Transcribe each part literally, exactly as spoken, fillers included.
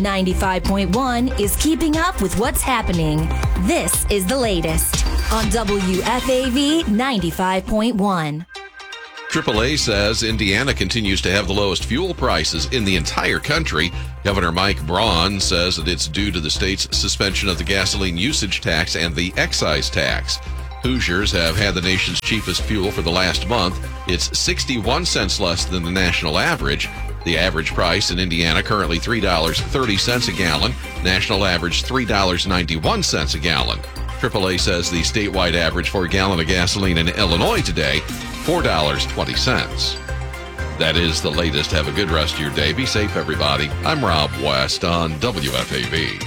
ninety-five point one is keeping up with what's happening. This is the latest on W F A V ninety-five point one. triple A says Indiana continues to have the lowest fuel prices in the entire country. Governor Mike Braun says that it's due to the state's suspension of the gasoline usage tax and the excise tax. Hoosiers have had the nation's cheapest fuel for the last month. It's sixty-one cents less than the national average. The average price in Indiana currently three dollars and thirty cents a gallon. National average three dollars and ninety-one cents a gallon. triple A says the statewide average for a gallon of gasoline in Illinois today, four dollars and twenty cents. That is the latest. Have a good rest of your day. Be safe, everybody. I'm Rob West on W F A V.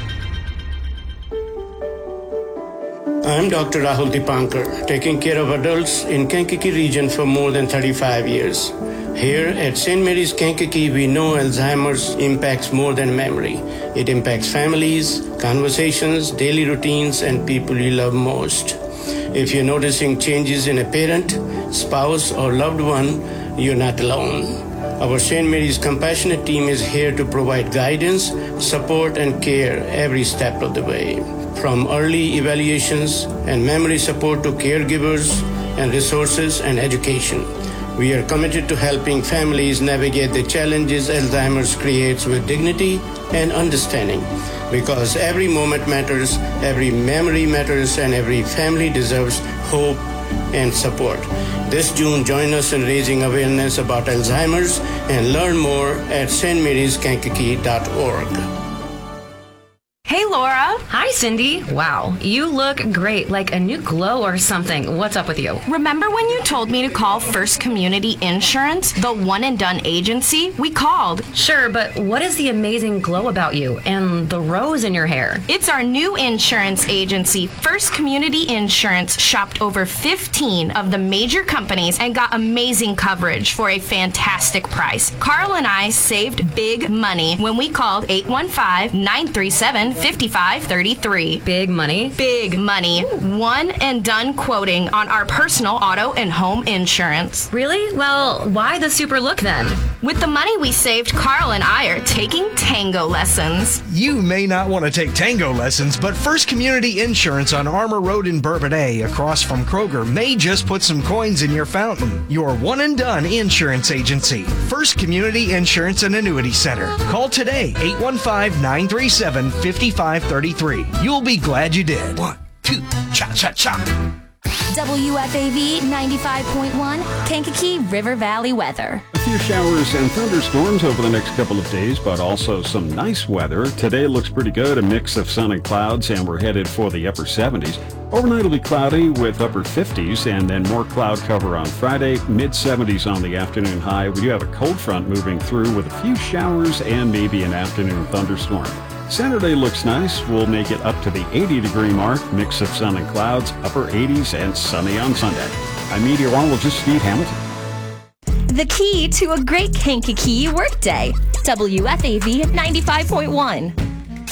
I'm Doctor Rahul Dipankar, taking care of adults in Kankakee region for more than thirty-five years. Here at Saint Mary's Kankakee, we know Alzheimer's impacts more than memory. It impacts families, conversations, daily routines, and people you love most. If you're noticing changes in a parent, spouse, or loved one, you're not alone. Our Saint Mary's Compassionate team is here to provide guidance, support, and care every step of the way. From early evaluations and memory support to caregivers and resources and education. We are committed to helping families navigate the challenges Alzheimer's creates with dignity and understanding. Because every moment matters, every memory matters, and every family deserves hope and support. This June, join us in raising awareness about Alzheimer's and learn more at s t marys kankakee dot org. Hey, Laura. Hi, Cindy. Wow, you look great, like a new glow or something. What's up with you? Remember when you told me to call First Community Insurance, the one and done agency? We called. Sure, but what is the amazing glow about you and the rose in your hair? It's our new insurance agency. First Community Insurance shopped over fifteen of the major companies and got amazing coverage for a fantastic price. Carl and I saved big money when we called eight one five, nine three seven, five five three three. Big money? Big money. One and done quoting on our personal auto and home insurance. Really? Well, why the super look then? With the money we saved, Carl and I are taking tango lessons. You may not want to take tango lessons, but First Community Insurance on Armour Road in Bourbonnais, across from Kroger, may just put some coins in your fountain. Your one and done insurance agency. First Community Insurance and Annuity Center. Call today, eight one five, nine three seven, five five three three. You'll be glad you did. One, two, cha-cha-cha. W F A V ninety-five point one, Kankakee River Valley weather. A few showers and thunderstorms over the next couple of days, but also some nice weather. Today looks pretty good, a mix of sun and clouds, and we're headed for the upper seventies. Overnight will be cloudy with upper fifties, and then more cloud cover on Friday, mid seventies on the afternoon high. We do have a cold front moving through with a few showers and maybe an afternoon thunderstorm. Saturday looks nice. We'll make it up to the eighty degree mark, mix of sun and clouds, upper eighties, and sunny on Sunday. I'm meteorologist Steve Hamilton. The key to a great Kankakee workday. W F A V ninety-five point one.